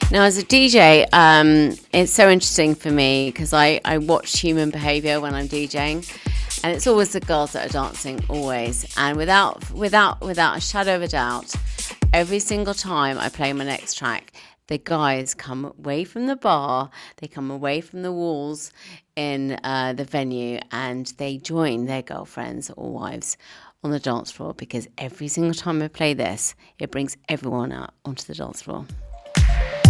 Now, as a DJ, it's so interesting for me because I watch human behaviour when I'm DJing, and it's always the girls that are dancing, always. And without a shadow of a doubt, every single time I play my next track, the guys come away from the bar, they come away from the walls in the venue, and they join their girlfriends or wives on the dance floor, because every single time I play this, it brings everyone out onto the dance floor.